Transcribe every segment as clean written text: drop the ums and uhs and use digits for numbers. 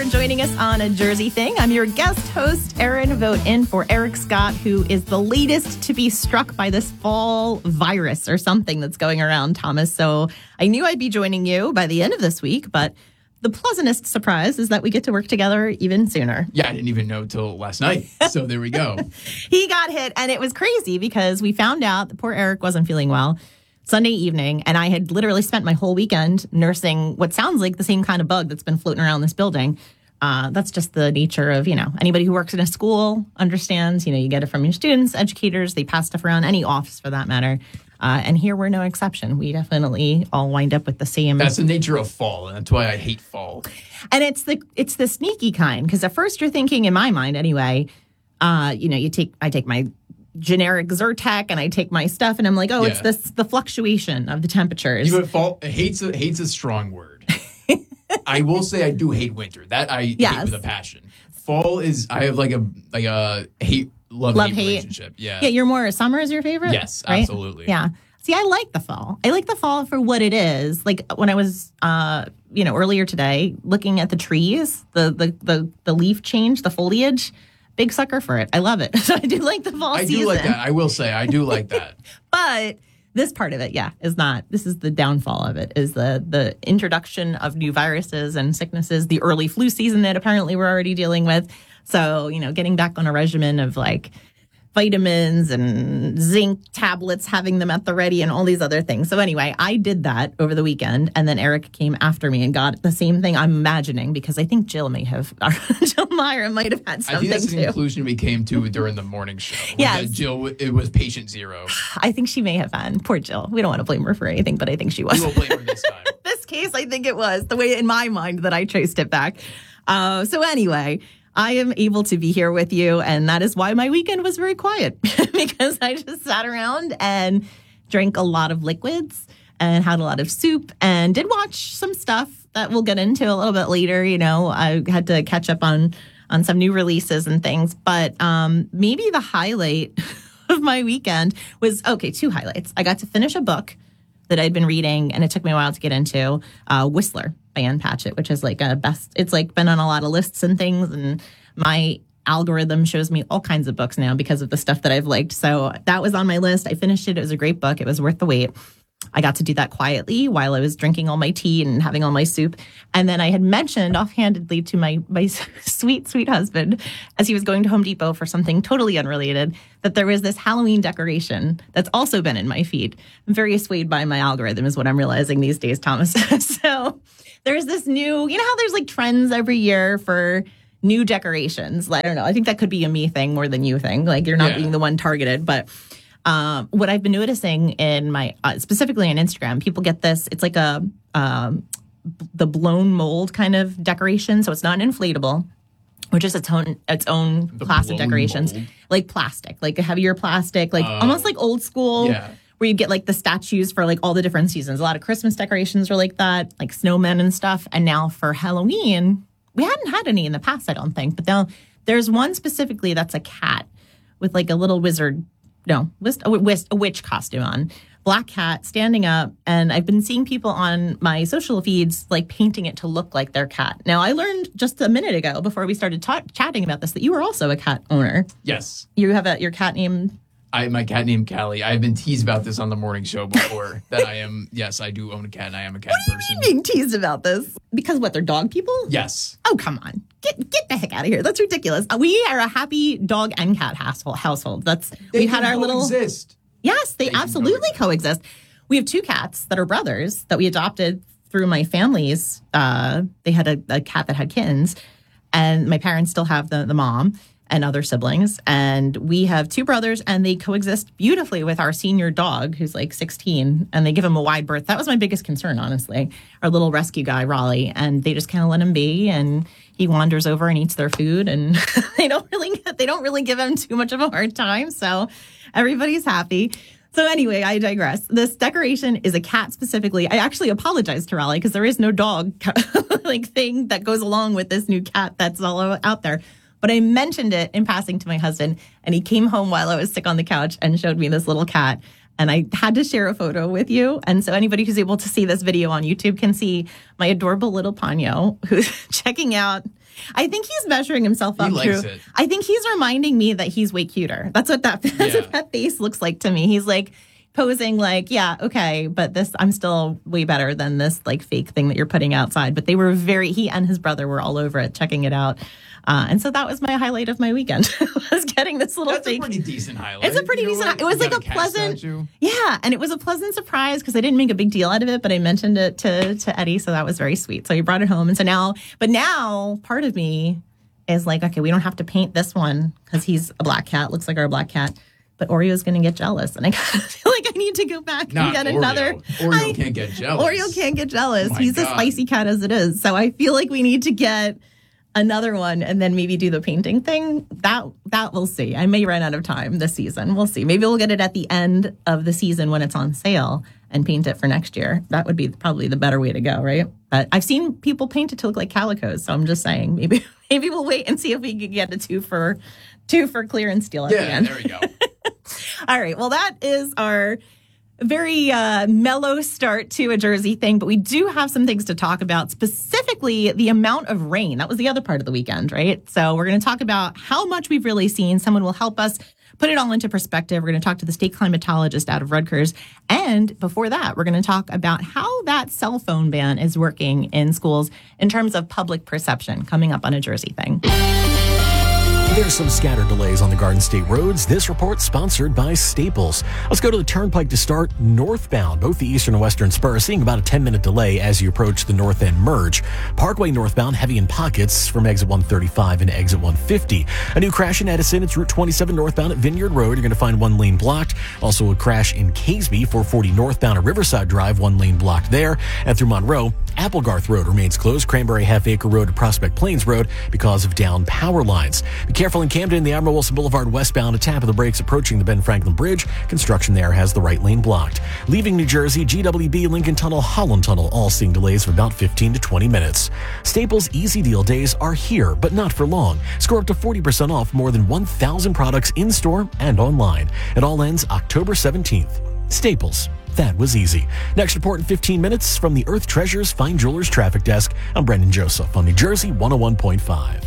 for joining us on A Jersey Thing. I'm your guest host, Erin. Vote in for Eric Scott, who is the latest to be struck by this fall virus or something that's going around, Thomas. So I knew I'd be joining you by the end of this week, but the pleasantest surprise is that we get to work together even sooner. Yeah, I didn't even know till last night. So there we go. He got hit, and it was crazy because we found out that poor Eric wasn't feeling well Sunday evening, and I had literally spent my whole weekend nursing what sounds like the same kind of bug that's been floating around this building. That's just the nature of, anybody who works in a school understands, you get it from your students, educators, they pass stuff around, any office for that matter. And here we're no exception. We definitely all wind up with the same. That's the nature of fall, and that's why I hate fall. And it's the sneaky kind, because at first you're thinking, in my mind anyway, I take my generic Zyrtec and I take my stuff, and I'm like, it's the fluctuation of the temperatures. Fall hate's a strong word. I will say I do hate winter. That I hate with a passion. Fall is I have like a hate. Love hate relationship. Yeah, you're more summer is your favorite? Yes, right? Absolutely. Yeah. See, I like the fall. I like the fall for what it is. Like when I was earlier today looking at the trees, the leaf change, the foliage, big sucker for it. I love it. So I do like the fall season. I do like that. I will say I do like that. But this part of it, is not. This is the downfall of it, is the introduction of new viruses and sicknesses, the early flu season that apparently we're already dealing with. So, getting back on a regimen of like vitamins and zinc tablets, having them at the ready and all these other things. So anyway, I did that over the weekend, and then Eric came after me and got the same thing, I'm imagining, because I think Jill Meyer might have had something too. I think that's the conclusion we came to during the morning show. Yeah, Jill, it was patient zero. I think she may have been. Poor Jill. We don't want to blame her for anything, but I think she was. We will blame her this time. This case, I think it was the way in my mind that I traced it back. So anyway, I am able to be here with you, and that is why my weekend was very quiet, because I just sat around and drank a lot of liquids and had a lot of soup and did watch some stuff that we'll get into a little bit later. I had to catch up on some new releases and things, but maybe the highlight of my weekend was, two highlights. I got to finish a book that I'd been reading, and it took me a while to get into, Whistler by Ann Patchett, which is like it's like been on a lot of lists and things, and my algorithm shows me all kinds of books now because of the stuff that I've liked. So that was on my list. I finished it. It was a great book. It was worth the wait. I got to do that quietly while I was drinking all my tea and having all my soup. And then I had mentioned offhandedly to my sweet, sweet husband, as he was going to Home Depot for something totally unrelated, that there was this Halloween decoration that's also been in my feed. I'm very swayed by my algorithm is what I'm realizing these days, Thomas. So there's this new, how there's like trends every year for new decorations. I don't know. I think that could be a me thing more than you thing. Like you're not being the one targeted, but what I've been noticing in my, specifically on Instagram, people get this, it's like the blown mold kind of decoration. So it's not an inflatable, which is its own class of decorations, mold. Like plastic, like a heavier plastic, like almost like old school, where you get like the statues for like all the different seasons. A lot of Christmas decorations are like that, like snowmen and stuff. And now for Halloween, we hadn't had any in the past, I don't think, but now there's one specifically that's a cat with like a little a witch costume on, black cat standing up, and I've been seeing people on my social feeds like painting it to look like their cat. Now, I learned just a minute ago before we started chatting about this that you were also a cat owner. Yes. You have your cat named... my cat named Callie. I've been teased about this on the morning show before. That I am, yes, I do own a cat, and I am a cat person. What are you being teased about this? Because what, they're dog people? Yes. Oh, come on. Get the heck out of here. That's ridiculous. We are a happy dog and cat household. We had our little... Yes, they absolutely coexist. We have two cats that are brothers that we adopted through my family's. They had a cat that had kittens, and my parents still have the mom and other siblings. And we have two brothers, and they coexist beautifully with our senior dog, who's like 16, and they give him a wide berth. That was my biggest concern, honestly. Our little rescue guy, Raleigh, and they just kind of let him be, and he wanders over and eats their food, and they don't really give him too much of a hard time, so everybody's happy. So anyway, I digress. This decoration is a cat specifically. I actually apologized to Raleigh because there is no dog like thing that goes along with this new cat that's all out there. But I mentioned it in passing to my husband, and he came home while I was sick on the couch and showed me this little cat. And I had to share a photo with you. And so anybody who's able to see this video on YouTube can see my adorable little Ponyo who's checking out I think he's measuring himself up. He likes it. I think he's reminding me that he's way cuter. That's what that face looks like to me. He's like posing like, yeah, okay, but I'm still way better than this like fake thing that you're putting outside. But he and his brother were all over it, checking it out. And so that was my highlight of my weekend, was getting this little That's fake. That's a pretty decent highlight. It's a pretty decent. It was like a pleasant. Statue. Yeah, and it was a pleasant surprise because I didn't make a big deal out of it, but I mentioned it to Eddie, so that was very sweet. So he brought it home, and so now part of me is like, okay, we don't have to paint this one because he's a black cat, looks like our black cat. But Oreo's going to get jealous, and I kind of feel like I need to go back and get another. Oreo can't get jealous. Oreo can't get jealous. He's a spicy cat as it is. So I feel like we need to get another one and then maybe do the painting thing. That we'll see. I may run out of time this season. We'll see. Maybe we'll get it at the end of the season when it's on sale and paint it for next year. That would be probably the better way to go, right? But I've seen people paint it to look like calicos, so I'm just saying maybe we'll wait and see if we can get a two for clearance deal at the end. Yeah, there we go. All right. Well, that is our very mellow start to a Jersey thing, but we do have some things to talk about, specifically the amount of rain. That was the other part of the weekend, right? So we're going to talk about how much we've really seen. Someone will help us put it all into perspective. We're going to talk to the state climatologist out of Rutgers. And before that, we're going to talk about how that cell phone ban is working in schools in terms of public perception, coming up on a Jersey thing. There's some scattered delays on the Garden State roads. This report sponsored by Staples. Let's go to the Turnpike to start. Northbound, both the eastern and western spur, seeing about a 10-minute delay as you approach the north end merge. Parkway northbound, heavy in pockets from exit 135 and exit 150. A new crash in Edison. It's Route 27 northbound at Vineyard Road. You're going to find one lane blocked. Also a crash in Caseby, 440 northbound at Riverside Drive, one lane blocked there. And through Monroe, Applegarth Road remains closed. Cranberry Half Acre Road to Prospect Plains Road because of down power lines. Be careful in Camden, the Admiral Wilson Boulevard westbound, a tap of the brakes approaching the Ben Franklin Bridge. Construction there has the right lane blocked. Leaving New Jersey, GWB, Lincoln Tunnel, Holland Tunnel, all seeing delays of about 15 to 20 minutes. Staples Easy Deal days are here, but not for long. Score up to 40% off more than 1,000 products in-store and online. It all ends October 17th. Staples. That was easy. Next report in 15 minutes from the Earth Treasures Fine Jewelers Traffic Desk. I'm Brendan Joseph on New Jersey 101.5.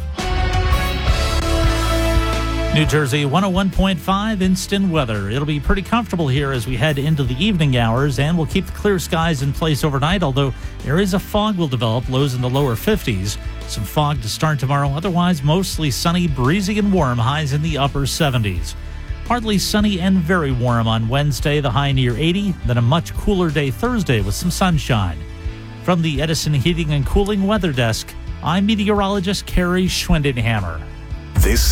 New Jersey 101.5 instant weather. It'll be pretty comfortable here as we head into the evening hours, and we'll keep the clear skies in place overnight, although areas of fog will develop, lows in the lower 50s. Some fog to start tomorrow, otherwise mostly sunny, breezy, and warm, highs in the upper 70s. Partly sunny and very warm on Wednesday, the high near 80, then a much cooler day Thursday with some sunshine. From the Edison Heating and Cooling Weather Desk, I'm meteorologist Carrie Schwindenhammer. This